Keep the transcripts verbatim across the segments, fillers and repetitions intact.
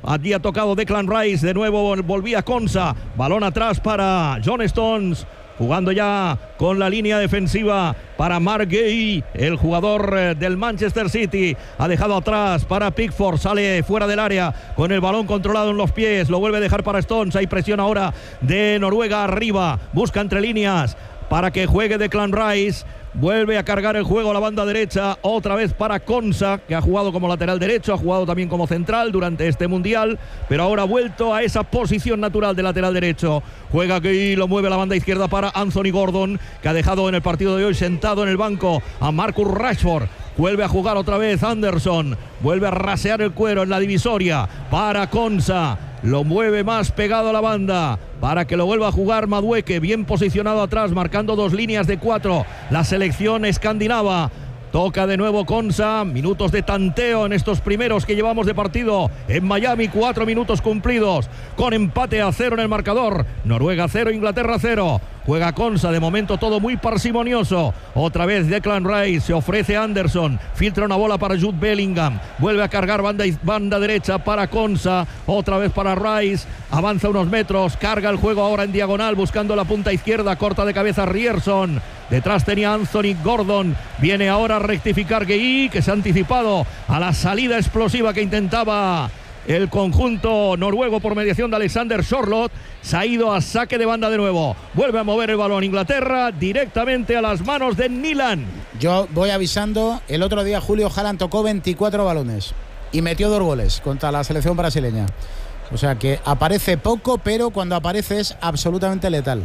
Allí ha tocado Declan Rice. De nuevo volvía Konsa. Balón atrás para John Stones. Jugando ya con la línea defensiva para Marc Guéhi, el jugador del Manchester City. Ha dejado atrás para Pickford, sale fuera del área con el balón controlado en los pies. Lo vuelve a dejar para Stones. Hay presión ahora de Noruega arriba. Busca entre líneas para que juegue Declan Rice. Vuelve a cargar el juego a la banda derecha, otra vez para Konsa, que ha jugado como lateral derecho, ha jugado también como central durante este mundial, pero ahora ha vuelto a esa posición natural de lateral derecho. Juega aquí, lo mueve a la banda izquierda para Anthony Gordon, que ha dejado en el partido de hoy sentado en el banco a Marcus Rashford. Vuelve a jugar otra vez Anderson, vuelve a rasear el cuero en la divisoria para Konsa. Lo mueve más pegado a la banda para que lo vuelva a jugar Madueke, bien posicionado atrás, marcando dos líneas de cuatro. La selección escandinava. Toca de nuevo Konsa, minutos de tanteo en estos primeros que llevamos de partido en Miami, cuatro minutos cumplidos, con empate a cero en el marcador. Noruega cero, Inglaterra cero. Juega Konsa, de momento todo muy parsimonioso. Otra vez Declan Rice, se ofrece Anderson, filtra una bola para Jude Bellingham, vuelve a cargar banda, banda derecha para Konsa, otra vez para Rice, avanza unos metros, carga el juego ahora en diagonal buscando la punta izquierda, corta de cabeza Ryerson. Detrás tenía Anthony Gordon, viene ahora a rectificar Guéhi, que se ha anticipado a la salida explosiva que intentaba el conjunto noruego por mediación de Alexander Sørloth. Se ha ido a saque de banda de nuevo. Vuelve a mover el balón Inglaterra directamente a las manos de Nyland. Yo voy avisando, el otro día Julio Haaland tocó veinticuatro balones y metió dos goles contra la selección brasileña. O sea que aparece poco, pero cuando aparece es absolutamente letal.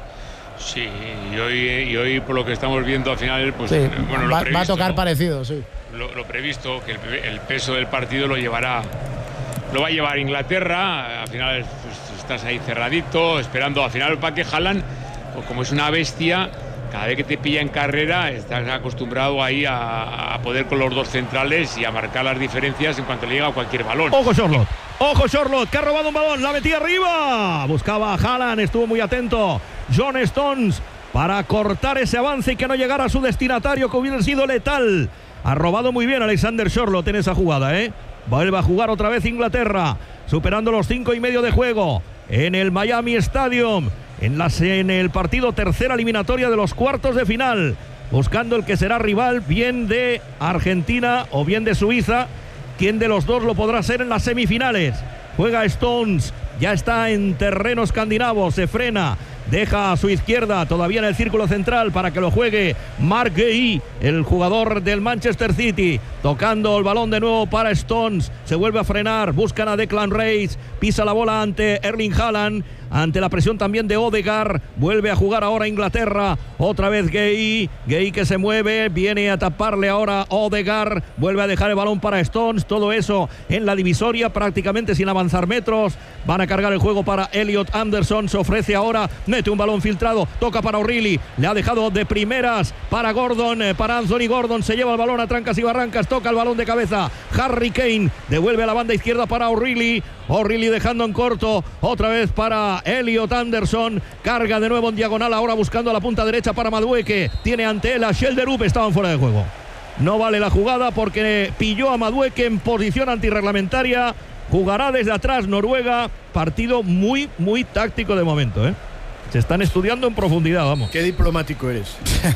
Sí, y hoy, y hoy por lo que estamos viendo al final, pues sí, bueno, lo va, previsto, va a tocar ¿no? parecido, sí. Lo, lo previsto, que el, el peso del partido lo llevará, lo va a llevar Inglaterra. Al final pues, estás ahí cerradito, esperando. Al final para que Haaland, pues, como es una bestia, cada vez que te pilla en carrera, estás acostumbrado ahí a, a poder con los dos centrales y a marcar las diferencias en cuanto le llega a cualquier balón. Ojo Sørloth, ojo Sørloth, que ha robado un balón, la metía arriba. Buscaba a Haaland, estuvo muy atento John Stones para cortar ese avance y que no llegara a su destinatario, que hubiera sido letal. Ha robado muy bien Alexander Sørloth en esa jugada, ¿eh? Vuelve a jugar otra vez Inglaterra, superando los cinco y medio de juego en el Miami Stadium, en, las, en el partido tercera eliminatoria de los cuartos de final, buscando el que será rival, bien de Argentina o bien de Suiza. ¿Quién de los dos lo podrá ser en las semifinales? Juega Stones, ya está en terreno escandinavo, se frena, deja a su izquierda, todavía en el círculo central, para que lo juegue Marc Guéhi, el jugador del Manchester City, tocando el balón de nuevo para Stones, se vuelve a frenar, buscan a Declan Rice, pisa la bola ante Erling Haaland, ante la presión también de Odegaard, vuelve a jugar ahora Inglaterra, otra vez Guéhi, Guéhi que se mueve, viene a taparle ahora Odegaard, vuelve a dejar el balón para Stones, todo eso en la divisoria, prácticamente sin avanzar metros, van a cargar el juego para Elliot Anderson, se ofrece ahora, mete un balón filtrado, toca para O'Reilly, le ha dejado de primeras para Gordon, para Anthony Gordon, se lleva el balón a trancas y barrancas, toca el balón de cabeza, Harry Kane, devuelve a la banda izquierda para O'Reilly, O'Reilly dejando en corto, otra vez para Elliot Anderson, carga de nuevo en diagonal, ahora buscando a la punta derecha para Madueke, tiene ante él a Schjelderup, estaban fuera de juego. No vale la jugada porque pilló a Madueke en posición antirreglamentaria, jugará desde atrás Noruega, partido muy, muy táctico de momento, ¿eh? Se están estudiando en profundidad, vamos. Qué diplomático eres.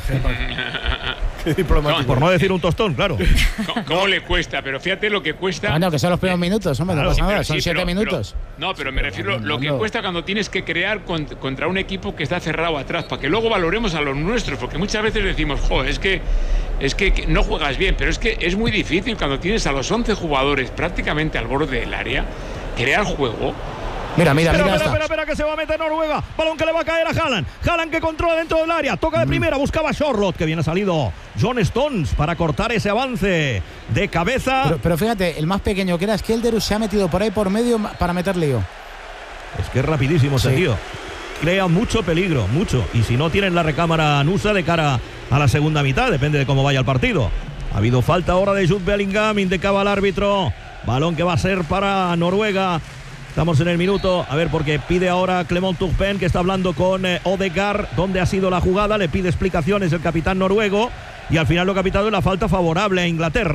Qué diplomático. No, por no decir un tostón, claro. ¿Cómo, cómo le cuesta? Pero fíjate lo que cuesta. Bueno, que son los primeros minutos, hombre, Claro, no pasa sí, nada, pero son sí, siete pero- minutos. pero- no, pero me refiero pero, lo que Fernando. cuesta cuando tienes que crear con- contra un equipo que está cerrado atrás, para que luego valoremos a los nuestros, porque muchas veces decimos, joder, es que es que, que no juegas bien, pero es que es muy difícil cuando tienes a los once jugadores prácticamente al borde del área, crear juego. Mira, mira, Espera, mira, espera, está. espera, espera, que se va a meter Noruega. Balón que le va a caer a Haaland. Haaland que controla dentro del área. Toca de primera, buscaba a Sørloth, que bien ha salido John Stones para cortar ese avance de cabeza. Pero, pero fíjate, el más pequeño que era Schjelderup se ha metido por ahí por medio para meter lío. Es que es rapidísimo ese Sí. tío. Crea mucho peligro, mucho. Y si no tienen la recámara Nusa de cara a la segunda mitad, depende de cómo vaya el partido. Ha habido falta ahora de Jude Bellingham, indicaba el árbitro. Balón que va a ser para Noruega. Estamos en el minuto, a ver, porque pide ahora Clement Turpin, que está hablando con eh, Odegaard, dónde ha sido la jugada, le pide explicaciones el capitán noruego, y al final lo que ha pitado es la falta favorable a Inglaterra.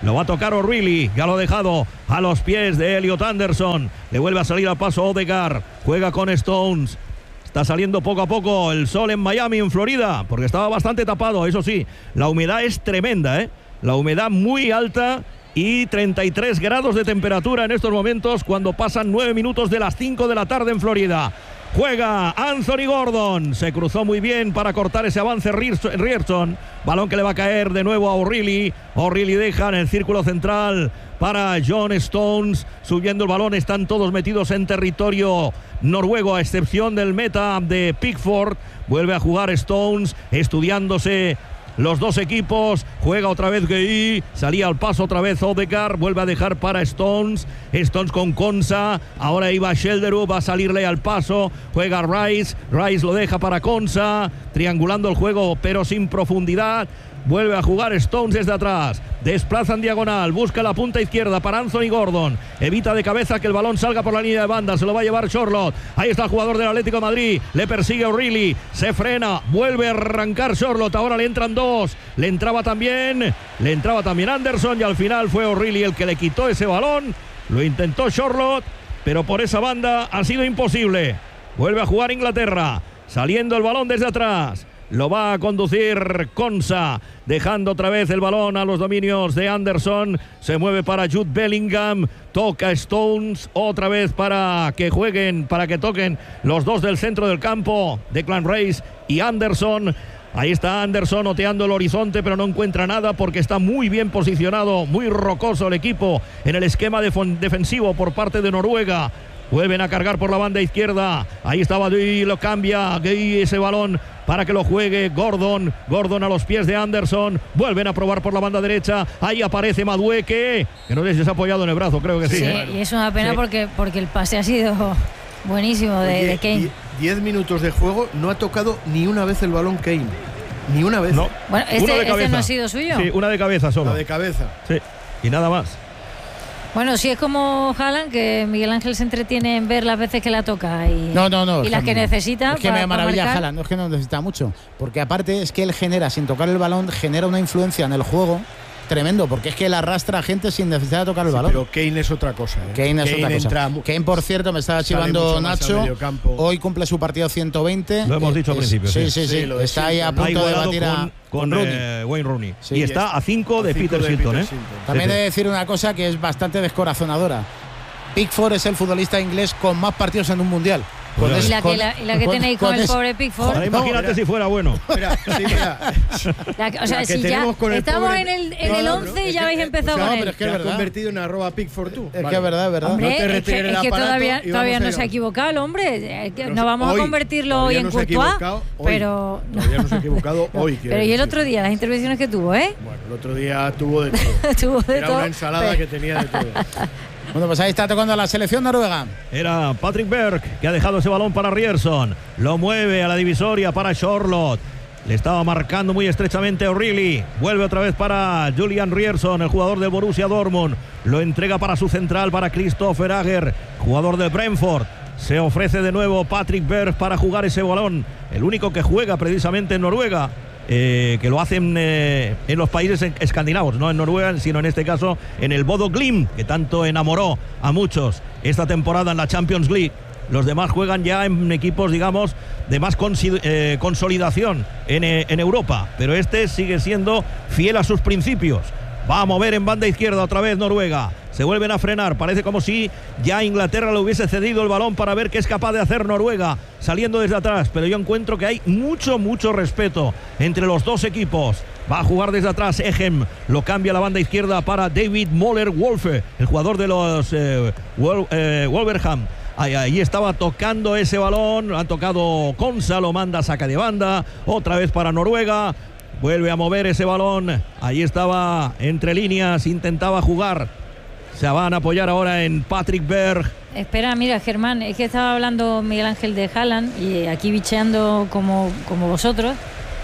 Lo va a tocar O'Reilly. Ya lo ha dejado a los pies de Elliot Anderson. Le vuelve a salir al paso Odegaard. Juega con Stones. Está saliendo poco a poco el sol en Miami, en Florida, porque estaba bastante tapado. Eso sí, la humedad es tremenda, ¿eh? La humedad muy alta y treinta y tres grados de temperatura en estos momentos cuando pasan nueve minutos de las cinco de la tarde en Florida. Juega Anthony Gordon, se cruzó muy bien para cortar ese avance Ryerson, balón que le va a caer de nuevo a O'Reilly. O'Reilly deja en el círculo central para John Stones, subiendo el balón, están todos metidos en territorio noruego a excepción del meta de Pickford. Vuelve a jugar Stones, estudiándose los dos equipos, juega otra vez Gueye, salía al paso otra vez Odegaard, vuelve a dejar para Stones, Stones con Konsa, ahora iba Shelderup, va a salirle al paso, juega Rice, Rice lo deja para Konsa, triangulando el juego pero sin profundidad. Vuelve a jugar Stones desde atrás, desplaza en diagonal, busca la punta izquierda para Anthony Gordon, evita de cabeza que el balón salga por la línea de banda, se lo va a llevar Charlotte. Ahí está el jugador del Atlético de Madrid, le persigue O'Reilly, se frena, vuelve a arrancar Charlotte, ahora le entran dos, le entraba también, le entraba también Anderson y al final fue O'Reilly el que le quitó ese balón. Lo intentó Charlotte, pero por esa banda ha sido imposible. Vuelve a jugar Inglaterra, saliendo el balón desde atrás. Lo va a conducir Konsa, dejando otra vez el balón a los dominios de Anderson. Se mueve para Jude Bellingham, toca Stones, otra vez para que jueguen, para que toquen los dos del centro del campo, Declan Rice y Anderson. Ahí está Anderson oteando el horizonte, pero no encuentra nada porque está muy bien posicionado, muy rocoso el equipo en el esquema def- defensivo por parte de Noruega. Vuelven a cargar por la banda izquierda. Ahí estaba Gueye, lo cambia Gueye ese balón para que lo juegue Gordon. Gordon a los pies de Anderson. Vuelven a probar por la banda derecha. Ahí aparece Madueke, que no sé si se ha apoyado en el brazo, creo que sí. Sí, ¿eh? y es una pena Sí. porque, porque el pase ha sido buenísimo de, Oye, de Kane. diez minutos de juego, no ha tocado ni una vez el balón Kane. Ni una vez. No. Bueno, Una este, de este cabeza. no ha sido suyo. Sí, una de cabeza solo. La de cabeza. Sí, y nada más. Bueno, si es como Haaland, que Miguel Ángel se entretiene en ver las veces que la toca y, No, no, no. y es las que necesita. Es que pa- me pa maravilla marcar. Haaland, no es que no necesita mucho. Porque aparte es que él genera, sin tocar el balón, genera una influencia en el juego tremendo. Porque es que él arrastra a gente sin necesidad de tocar el Sí, balón. pero Kane es otra cosa. ¿eh? Kane es otra cosa. entra mu- Kane, por cierto, me estaba sale chivando mucho más al Nacho. mediocampo. Hoy cumple su partido ciento veinte. Lo hemos dicho al es- principio, Sí, sí. sí, sí. Sí, lo de Está ahí a siempre, ¿no? Ha punto de igualado batir a, con, con, con Rooney. eh, Wayne Rooney. Sí, y y está es- a cinco de cinco Peter de Shilton. Peter ¿eh? Shilton. También he Sí, de sí. decir una cosa que es bastante descorazonadora. Pickford es el futbolista inglés con más partidos en un mundial. Con Pues es- Y la que, con- la, y la que tenéis con, el es- pobre Pickford. Ahora imagínate mira. si fuera bueno. Mira, sí, mira. La- o sea, La que si ya tenemos con el estamos pobre- en el, en No, el no, once no, y es ya que- habéis eh, empezado no, con pero él. es que Te has verdad. convertido en arroba Pickford tú. Es Vale. que es verdad, es verdad. Hombre, No te es que, retires el es que aparato todavía, y vamos todavía a no ir se ha a- equivocado el hombre. Eh, que No No sé, vamos hoy, a convertirlo todavía hoy en no se ha Courtois, equivocado, hoy. pero... Todavía no se ha equivocado hoy. quiero Pero y el decir. otro día, las intervenciones que tuvo, ¿eh? Bueno, el otro día tuvo de todo. Tuvo de Era todo. una ensalada Pero- que tenía de todo. Bueno, pues ahí está tocando la selección noruega. Era Patrick Berg que ha dejado ese balón para Ryerson. Lo mueve a la divisoria para Charlotte. Le estaba marcando muy estrechamente O'Reilly. Vuelve otra vez para Julian Ryerson, el jugador del Borussia Dortmund. Lo entrega para su central, para Christopher Ager, jugador del Brentford. Se ofrece de nuevo Patrick Berg para jugar ese balón. El único que juega precisamente en Noruega. Eh, que lo hacen eh, en los países escandinavos, no en Noruega, sino en este caso en el Bodo Glimt, que tanto enamoró a muchos esta temporada en la Champions League. Los demás juegan ya en equipos, digamos, de más consi- eh, consolidación en, eh, en Europa, pero este sigue siendo fiel a sus principios. Va a mover en banda izquierda otra vez Noruega. Se vuelven a frenar. Parece como si ya Inglaterra le hubiese cedido el balón para ver qué es capaz de hacer Noruega saliendo desde atrás. Pero yo encuentro que hay mucho, mucho respeto entre los dos equipos. Va a jugar desde atrás Egem. Lo cambia a la banda izquierda para David Moller-Wolfe, el jugador de los eh, Wol- eh, Wolverhampton. Ahí, ahí estaba tocando ese balón. Lo ha tocado Konsa, lo manda a saca de banda. Otra vez para Noruega. Vuelve a mover ese balón. Ahí estaba entre líneas, intentaba jugar. Se van a apoyar ahora en Patrick Berg. Espera, mira, Germán, es que estaba hablando Miguel Ángel de Haaland y aquí bicheando como, como vosotros.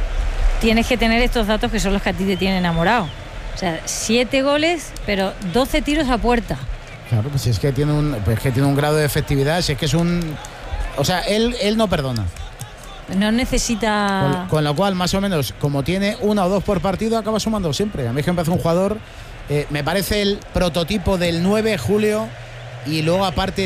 Tienes que tener estos datos que son los que a ti te tienen enamorado. O sea, siete goles, pero doce tiros a puerta. Claro, pues es que tiene un, pues que tiene un grado de efectividad, si es que es un... O sea, él, él no perdona. No necesita... Con, con lo cual, más o menos, como tiene una o dos por partido, acaba sumando siempre. A mí es que me parece un jugador Eh, me parece el prototipo del nueve, Julio, y luego aparte